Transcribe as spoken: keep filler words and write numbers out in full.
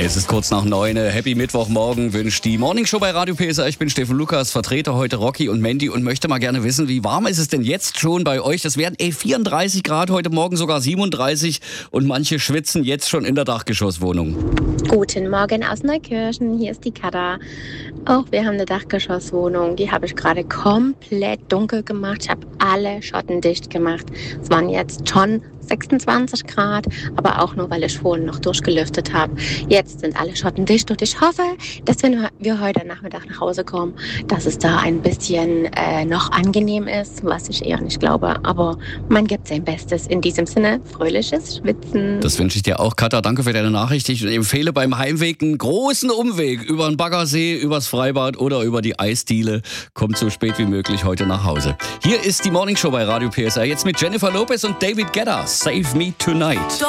Es ist kurz nach neun. Happy Mittwochmorgen wünscht die Morningshow bei Radio P S R. Ich bin Steffen Lukas, vertrete heute Rocky und Mandy und möchte mal gerne wissen, wie warm ist es denn jetzt schon bei euch? Das werden eh vierunddreißig Grad, heute Morgen sogar siebenunddreißig und manche schwitzen jetzt schon in der Dachgeschosswohnung. Guten Morgen aus Neukirchen, hier ist die Katha. Auch wir haben eine Dachgeschosswohnung, die habe ich gerade komplett dunkel gemacht. Ich habe alle Schotten dicht gemacht. Es waren jetzt schon sechsundzwanzig Grad, aber auch nur, weil ich vorhin noch durchgelüftet habe. Jetzt sind alle Schotten dicht und ich hoffe, dass wenn wir heute Nachmittag nach Hause kommen, dass es da ein bisschen äh, noch angenehm ist, was ich eher nicht glaube. Aber man gibt sein Bestes. In diesem Sinne, fröhliches Schwitzen. Das wünsche ich dir auch, Katha. Danke für deine Nachricht. Ich empfehle beim Heimweg einen großen Umweg über den Baggersee, übers Freibad oder über die Eisdiele. Kommt so spät wie möglich heute nach Hause. Hier ist die Morningshow bei Radio P S R. Jetzt mit Jennifer Lopez und David Guetta. Save Me Tonight.